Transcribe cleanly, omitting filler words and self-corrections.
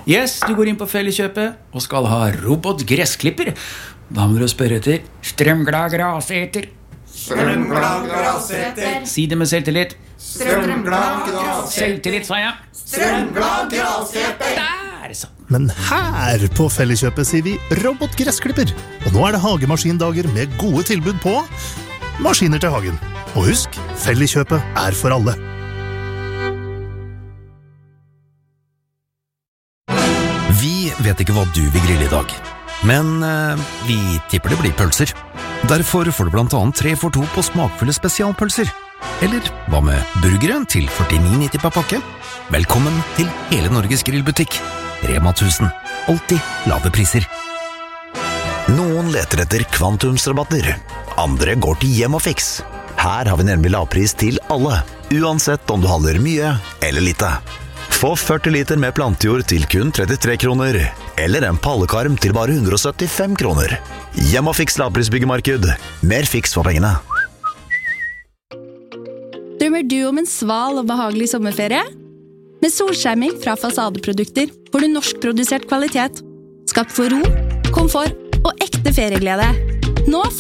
Yes, du går inn på Felleskjøpet og skal ha robotgressklipper. Da må du spørre etter strømglad graseter. Strømglad graseter. Si det med selvtillit. Strømglad graseter. Selvtillit, sa jeg. Strømglad graseter. Der, så. Men her på Felleskjøpet sier vi robotgressklipper. Og nå det hagemaskindager med gode tilbud på maskiner til hagen. Og husk, Felleskjøpet for alle. Vi vet ikke hva du vil grille i dag, men vi tipper det blir pølser. Derfor får du blant annet 3 for 2 på smakfulle spesialpølser. Eller hva med burgere til 49,90 per pakke? Velkommen til hele Norges grillbutikk. Rema 1000. Alltid lave priser. Noen leter etter kvantumsrabatter. Andre går til Hjem og Fix. Her har vi nemlig lavpris til alle, uansett om du handler mye eller lite. Få 40 liter med plantejord til kun 33 kroner, eller en pallekarm til bare 175 kroner. Hjem og Fix lavprisbyggemarked. Mer fiks for pengene. Drømmer du om en sval og behagelig sommerferie? Med solskjerming fra Fasadeprodukter får du norskprodusert kvalitet, skapt for ro, komfort og ekte ferieglede. Nå